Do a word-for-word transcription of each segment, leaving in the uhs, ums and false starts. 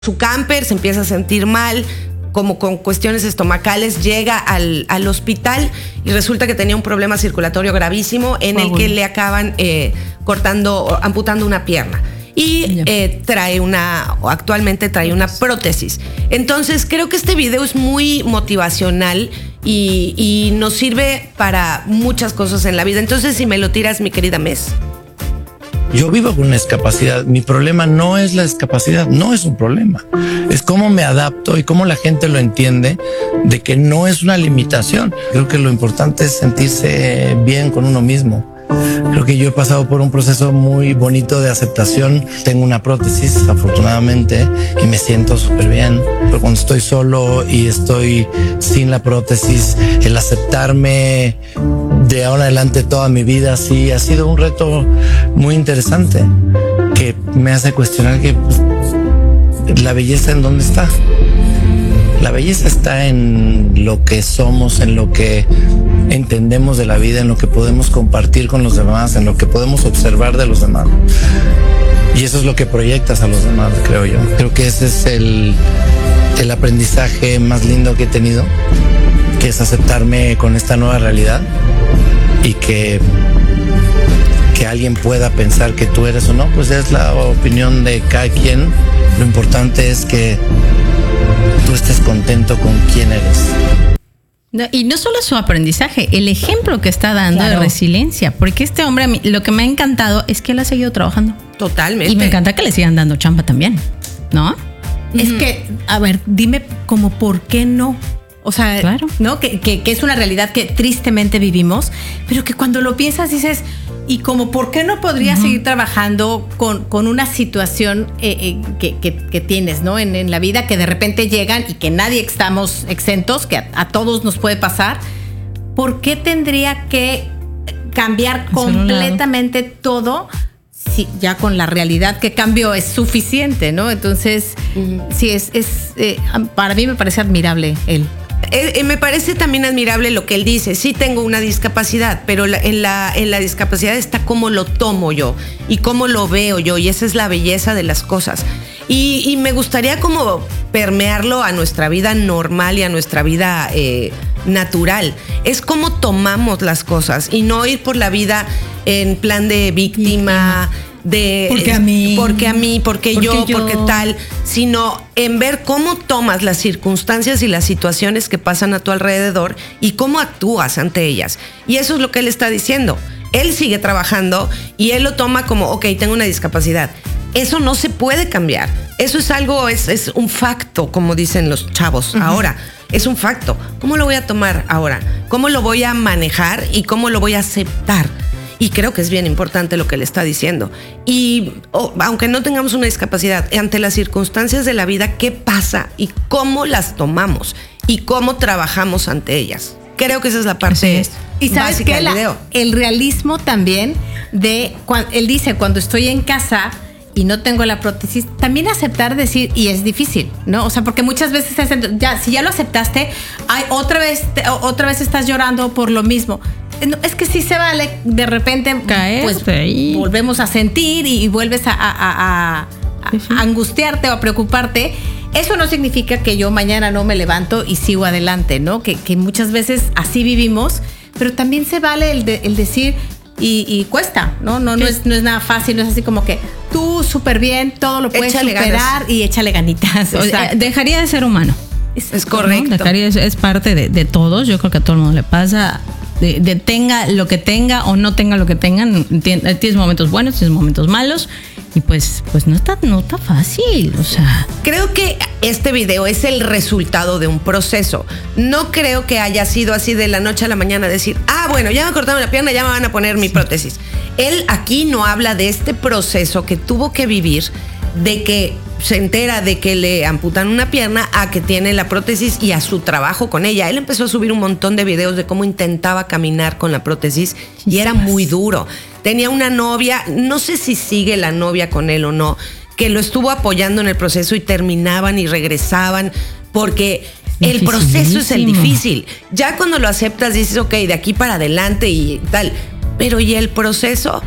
su camper, se empieza a sentir mal, como con cuestiones estomacales, llega al, al hospital y resulta que tenía un problema circulatorio gravísimo en Ah, el bueno. que le acaban eh, cortando, amputando una pierna. Y eh, trae una, actualmente trae una prótesis. Entonces creo que este video es muy motivacional y, y nos sirve para muchas cosas en la vida. Entonces, si me lo tiras, mi querida Mes. Yo vivo con una discapacidad. Mi problema no es la discapacidad, no es un problema. Es cómo me adapto y cómo la gente lo entiende de que no es una limitación. Creo que lo importante es sentirse bien con uno mismo. Creo que yo he pasado por un proceso muy bonito de aceptación. Tengo una prótesis, afortunadamente, y me siento súper bien. Pero cuando estoy solo y estoy sin la prótesis, el aceptarme de ahora en adelante toda mi vida, sí, ha sido un reto muy interesante que me hace cuestionar que pues, la belleza en dónde está. La belleza está en lo que somos, en lo que entendemos de la vida, en lo que podemos compartir con los demás, en lo que podemos observar de los demás. Y eso es lo que proyectas a los demás, creo yo. Creo que ese es el, el aprendizaje más lindo que he tenido, que es aceptarme con esta nueva realidad y que, que alguien pueda pensar que tú eres o no, pues es la opinión de cada quien. Lo importante es que tú estés contento con quién eres. No, y no solo su aprendizaje, el ejemplo que está dando Claro. de resiliencia, porque este hombre, a mí, lo que me ha encantado es que él ha seguido trabajando. Totalmente. Y me encanta que le sigan dando chamba también, ¿no? Es que, a ver, dime como por qué no. O sea, Claro. ¿no? Que, que, que es una realidad que tristemente vivimos, pero que cuando lo piensas dices, y como por qué no podrías uh-huh. seguir trabajando con, con una situación eh, eh, que, que, que tienes, ¿no? En, en la vida, que de repente llegan y que nadie estamos exentos, que a, a todos nos puede pasar. ¿Por qué tendría que cambiar Hacer un completamente todo? Sí, ya con la realidad que cambió es suficiente, ¿no? Entonces, uh-huh. sí, es, es eh, para mí me parece admirable él. Eh, eh, me parece también admirable lo que él dice. Sí tengo una discapacidad, pero la, en, la, en la discapacidad está cómo lo tomo yo y cómo lo veo yo, y esa es la belleza de las cosas. Y, y me gustaría como permearlo a nuestra vida normal y a nuestra vida eh, natural. Es cómo tomamos las cosas y no ir por la vida en plan de víctima, de porque a mí, porque a mí, porque, porque yo, yo, porque tal, sino en ver cómo tomas las circunstancias y las situaciones que pasan a tu alrededor y cómo actúas ante ellas. Y eso es lo que él está diciendo. Él sigue trabajando y él lo toma como, ok, tengo una discapacidad. Eso no se puede cambiar. Eso es algo, es, es un facto, como dicen los chavos uh-huh. ahora. Es un facto. ¿Cómo lo voy a tomar ahora? ¿Cómo lo voy a manejar y cómo lo voy a aceptar? Y creo que es bien importante lo que le está diciendo. Y oh, aunque no tengamos una discapacidad, ante las circunstancias de la vida, ¿qué pasa? Y cómo las tomamos y cómo trabajamos ante ellas. Creo que esa es la parte es. Y sabes básica que del video. El realismo también de, cuando, él dice, cuando estoy en casa y no tengo la prótesis, también aceptar decir, y es difícil, ¿no? O sea, porque muchas veces es, ya, si ya lo aceptaste, ay, otra vez, otra vez estás llorando por lo mismo. Es que sí se vale de repente caer, pues sí. volvemos a sentir y, y vuelves a, a, a, a, sí, sí. a angustiarte o a preocuparte. Eso no significa que yo mañana no me levanto y sigo adelante, ¿no? Que, que muchas veces así vivimos, pero también se vale el, de, el decir y, y cuesta, ¿no? No, no, es, no es nada fácil, no es así como que tú súper bien, todo lo puedes échale superar ganas. Y échale ganitas. O sea, dejaría de ser humano. Es, es correcto. ¿No? Dejaría, es, es parte de, de todos. Yo creo que a todo el mundo le pasa. De, de tenga lo que tenga o no tenga lo que tengan, tienes momentos buenos, tienes momentos malos y pues, pues no está, no está fácil, o sea. Creo que este video es el resultado de un proceso. No creo que haya sido así de la noche a la mañana decir, ah, bueno, ya me cortaron la pierna, ya me van a poner mi prótesis. Él aquí no habla de este proceso que tuvo que vivir, de que se entera de que le amputan una pierna a que tiene la prótesis y a su trabajo con ella. Él empezó a subir un montón de videos de cómo intentaba caminar con la prótesis y era muy duro. Tenía una novia, no sé si sigue la novia con él o no, que lo estuvo apoyando en el proceso y terminaban y regresaban porque el proceso es el difícil. Ya cuando lo aceptas dices, ok, de aquí para adelante y tal. Pero ¿y el proceso?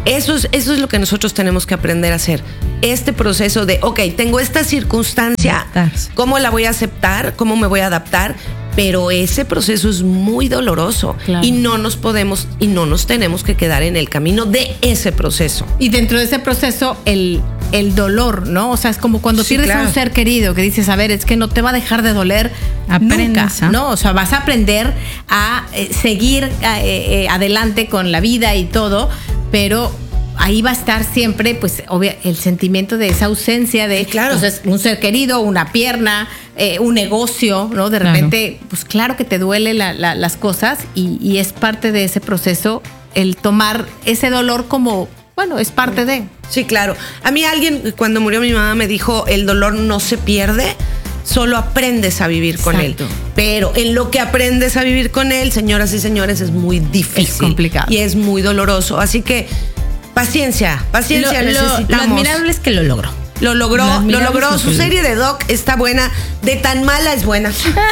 Eso es, eso es lo que nosotros tenemos que aprender a hacer. Este proceso de, ok, tengo esta circunstancia, Adaptarse. ¿cómo la voy a aceptar? ¿Cómo me voy a adaptar? Pero ese proceso es muy doloroso. Claro. Y no nos podemos y no nos tenemos que quedar en el camino de ese proceso. Y dentro de ese proceso, el, el dolor, ¿no? O sea, es como cuando Sí, pierdes claro. a un ser querido, que dices, a ver, es que no te va a dejar de doler Aprendes, nunca, ¿ah? ¿no? O sea, vas a aprender a eh, seguir eh, eh, adelante con la vida y todo, pero ahí va a estar siempre, pues, obvia, el sentimiento de esa ausencia de, Sí, claro. entonces, un ser querido, una pierna, eh, un negocio, ¿no? De Claro. repente, pues, claro que te duele la, la, las cosas y, y es parte de ese proceso el tomar ese dolor como, bueno, es parte de. Sí, claro. A mí alguien, cuando murió mi mamá, me dijo, el dolor no se pierde, solo aprendes a vivir con Exacto. él. Pero en lo que aprendes a vivir con él, señoras y señores, es muy difícil. Es complicado. Y es muy doloroso. Así que, paciencia, paciencia Lo- lo- necesitamos. Lo admirable es que lo logró. Lo logró, Lo lo admirable logró. es Su que- serie de Doc está buena. De tan mala es buena.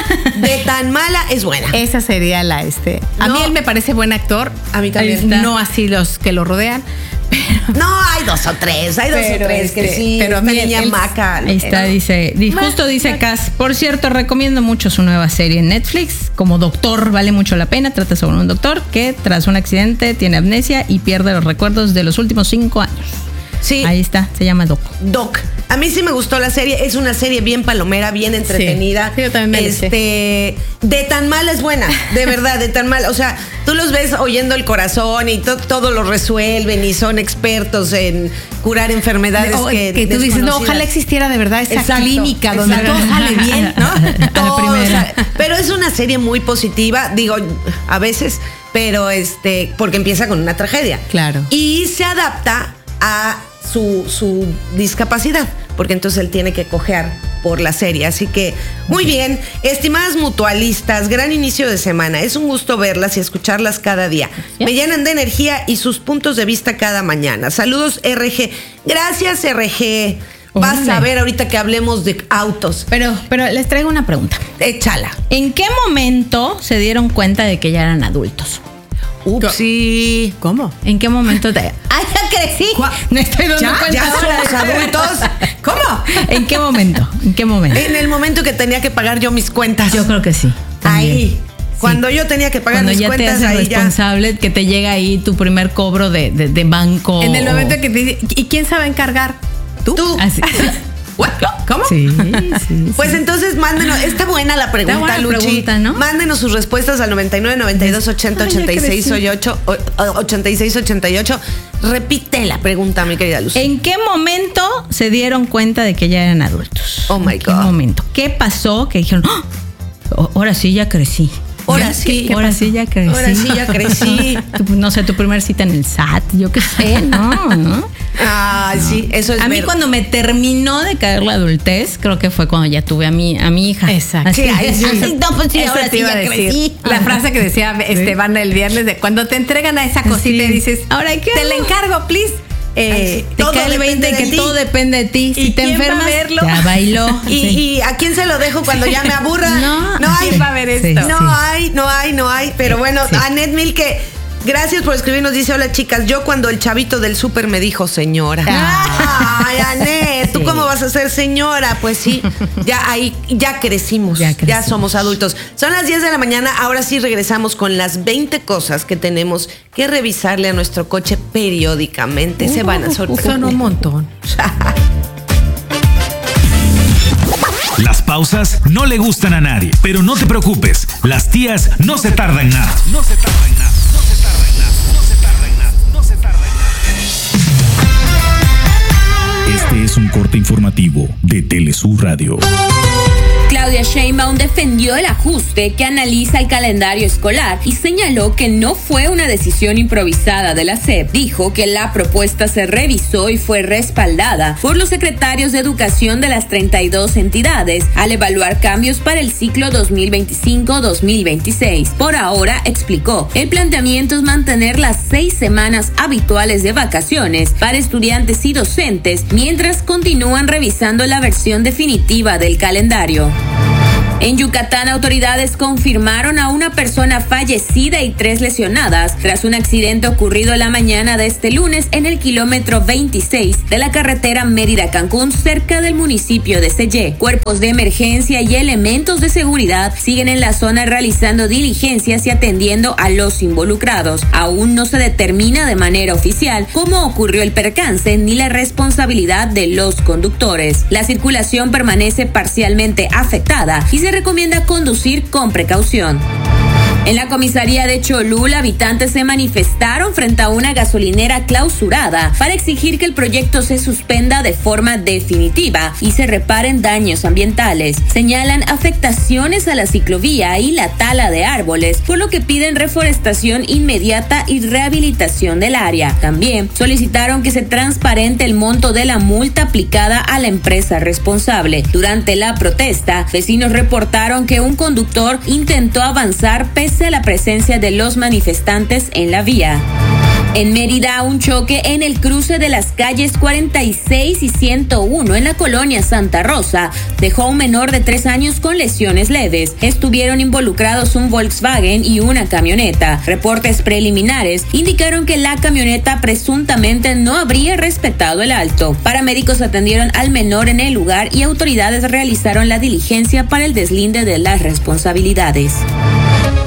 De tan mala es buena. Esa sería la este. A No. mí él me parece buen actor. A mí también. Ahí está. No así los que lo rodean. No, hay dos o tres, hay dos Pero o tres que este, sí. pero a esta mí niña él- maca. Ahí está, eh, dice, di- justo dice Cas. Por cierto, recomiendo mucho su nueva serie en Netflix. Como doctor, vale mucho la pena. Trata sobre un doctor que tras un accidente tiene amnesia y pierde los recuerdos de los últimos cinco años. Sí. Ahí está, se llama Doc. Doc. A mí sí me gustó la serie. Es una serie bien palomera, bien entretenida. Sí, yo también me la eché. Este, de tan mala es buena, de verdad, de tan mala. O sea, tú los ves oyendo el corazón y to- todo lo resuelven y son expertos en curar enfermedades O que, que tú dices, no, desconocidas. ojalá existiera de verdad esa Exacto, clínica donde exacto. todo sale bien, ¿no? A la Todo, primera. o sea, pero es una serie muy positiva, digo, a veces, pero este, porque empieza con una tragedia. Claro. Y se adapta a su, su discapacidad, porque entonces él tiene que cojear por la serie. Así que, muy bien, estimadas mutualistas, gran inicio de semana. Es un gusto verlas y escucharlas cada día. Yeah. Me llenan de energía y sus puntos de vista cada mañana. Saludos, R G. Gracias, R G. Vas Órale. a ver ahorita que hablemos de autos. Pero, pero les traigo una pregunta. Échala. ¿En qué momento se dieron cuenta de que ya eran adultos? Upsi. ¿Cómo? ¿En qué momento te... ¡Ah, ya crecí! ¿Cuá- Me estoy dando ¿Ya? cuenta ¿Ya ahora. somos adultos? ¿Cómo? ¿En qué momento? ¿En qué momento? En el momento que tenía que pagar yo mis cuentas. Yo creo que sí. también. Ahí. Cuando yo tenía que pagar Cuando mis ya te cuentas, haces ahí ya. responsable, que te llega ahí tu primer cobro de, de, de banco. En el o- momento que te dice, ¿y quién sabe encargar? ¿Tú? Tú. Así. ¿What? ¿Cómo? Sí, sí. Pues sí. entonces mándenos, está buena la pregunta, buena Luchi. pregunta, ¿no? Mándenos sus respuestas al noventa y nueve, noventa y dos, ochenta, Ay, ya ochenta y seis, crecí. ocho, ochenta y seis, ochenta y ocho. Repite la pregunta, mi querida Lucy. ¿En qué momento se dieron cuenta de que ya eran adultos? Oh, my ¿En qué God. momento? ¿Qué pasó? Que dijeron, ¡ah! O- ahora sí ya crecí. Ahora ¿Ya? sí. Ahora sí ya crecí. Ahora sí ya crecí. Tu- no sé, tu primer cita en el S A T, yo qué sé, ¿no? ¿no? Ah, sí, eso es A mí ver- cuando me terminó de caer la adultez, creo que fue cuando ya tuve a mi, a mi hija. Exacto. Así, Sí, ahí sí. así, no, pues sí, Eso ahora te sí iba a ya decir. crecí. La frase que decía Esteban el viernes de cuando te entregan a esa cosita Sí. y dices, Ahora, ¿qué te la hago? encargo, please. Eh, Ay, sí. Te Todo cae el veinte depende que de ti. todo depende de ti. Si ¿Y te quién va a enfermas, verlo? ya bailó. ¿Y, Sí. y a quién se lo dejo cuando ya me aburra? No. no hay. ¿Quién va a ver Sí, esto? No sí. hay, no hay, no hay. Pero bueno, Sí. Anet Milke, gracias por escribirnos. Dice, hola chicas, yo cuando el chavito del súper me dijo señora. Ah. Ay, Anet, ¿tú Sí. cómo vas a ser señora? Pues sí, ya ahí, ya crecimos, Ya ya, crecimos. somos adultos. Son las diez de la mañana, ahora sí regresamos con las veinte cosas que tenemos que revisarle a nuestro coche periódicamente. Se van a sorprender. Son un montón. Las pausas no le gustan a nadie, pero no te preocupes, las tías no se tardan nada. No se tardan nada, no se tardan nada, no se tardan nada, no se tardan nada. Este es un corte informativo de Telesur Radio. Claudia Sheinbaum defendió el ajuste que analiza el calendario escolar y señaló que no fue una decisión improvisada de la S E P. Dijo que la propuesta se revisó y fue respaldada por los secretarios de educación de las treinta y dos entidades al evaluar cambios para el ciclo dos mil veinticinco dos mil veintiséis. Por ahora, explicó, el planteamiento es mantener las seis semanas habituales de vacaciones para estudiantes y docentes mientras continúan revisando la versión definitiva del calendario. En Yucatán, autoridades confirmaron a una persona fallecida y tres lesionadas tras un accidente ocurrido la mañana de este lunes en el kilómetro veintiséis de la carretera Mérida-Cancún, cerca del municipio de Sellé. Cuerpos de emergencia y elementos de seguridad siguen en la zona realizando diligencias y atendiendo a los involucrados. Aún no se determina de manera oficial cómo ocurrió el percance ni la responsabilidad de los conductores. La circulación permanece parcialmente afectada y se recomienda conducir con precaución. En la comisaría de Cholula, habitantes se manifestaron frente a una gasolinera clausurada para exigir que el proyecto se suspenda de forma definitiva y se reparen daños ambientales. Señalan afectaciones a la ciclovía y la tala de árboles, por lo que piden reforestación inmediata y rehabilitación del área. También solicitaron que se transparente el monto de la multa aplicada a la empresa responsable. Durante la protesta, vecinos reportaron que un conductor intentó avanzar pese a la presencia de los manifestantes en la vía. En Mérida, un choque en el cruce de las calles cuarenta y seis y ciento uno en la colonia Santa Rosa dejó a un menor de tres años con lesiones leves. Estuvieron involucrados un Volkswagen y una camioneta. Reportes preliminares indicaron que la camioneta presuntamente no habría respetado el alto. Paramédicos atendieron al menor en el lugar y autoridades realizaron la diligencia para el deslinde de las responsabilidades.